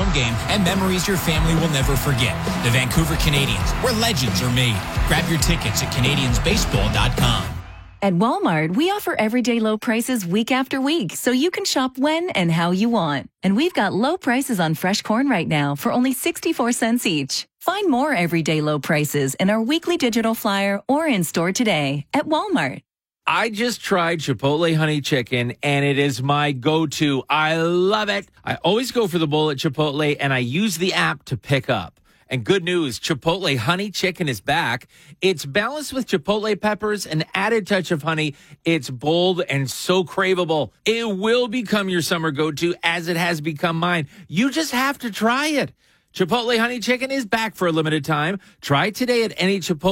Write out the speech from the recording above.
home game and memories your family will never forget. The Vancouver Canadians, where legends are made. Grab your tickets at CanadiansBaseball.com. At Walmart, we offer everyday low prices week after week, so you can shop when and how you want. And we've got low prices on fresh corn right now for only 64 cents each. Find more everyday low prices in our weekly digital flyer or in store today at Walmart. I just tried Chipotle honey chicken, and it is my go-to. I love it. I always go for the bowl at Chipotle, and I use the app to pick up. And good news, Chipotle honey chicken is back. It's balanced with Chipotle peppers, an added touch of honey. It's bold and so craveable. It will become your summer go-to as it has become mine. You just have to try it. Chipotle honey chicken is back for a limited time. Try it today at any Chipotle